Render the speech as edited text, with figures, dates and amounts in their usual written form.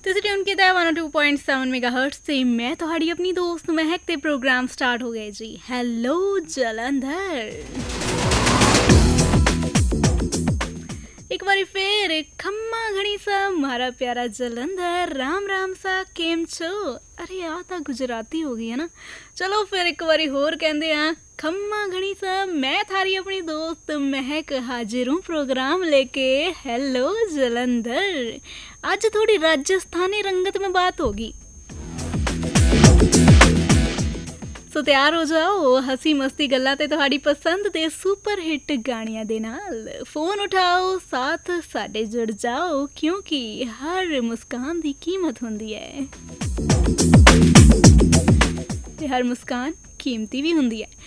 ਤੁਸੀਂ ਟਿਊਨ ਕੀਤਾ 102.7 ਮੈਗਾਹਰਟਜ਼ ਤੇ ਮੈਂ ਤੁਹਾਡੀ ਆਪਣੀ ਦੋਸਤ ਮਹਿਕ ਤੇ ਪ੍ਰੋਗਰਾਮ ਸਟਾਰਟ ਹੋ ਗਏ ਜੀ। ਹੈਲੋ ਜਲੰਧਰ। एक बारी फिर खम्मा घणी सा मारा प्यारा जलंधर, राम राम सा केम छो। अरे आ तो गुजराती हो गई है ना। चलो फिर एक बारी होर कहंदे आ खम्मा घणी सा। मैं थारी अपनी दोस्त महक हाजिर हूँ प्रोग्राम लेके। हेलो जलंधर। आज थोड़ी राजस्थानी रंगत में बात होगी, सो तैयार हो जाओ हसी मस्ती गल्लां ते तुहाडी पसंद दे सुपर हिट गाणियां दे नाल। फोन उठाओ, साथ साडे जुड़ जाओ, क्योंकि हर मुस्कान दी कीमत हुंदी है ते हर मुस्कान कीमती भी हुंदी है।